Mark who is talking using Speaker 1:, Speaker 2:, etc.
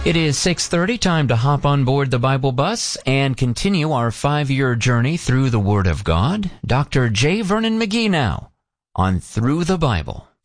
Speaker 1: It is 6:30, time to hop on board the Bible bus and continue our 5-year journey through the Word of God. Dr. J. Vernon McGee now on Through the Bible.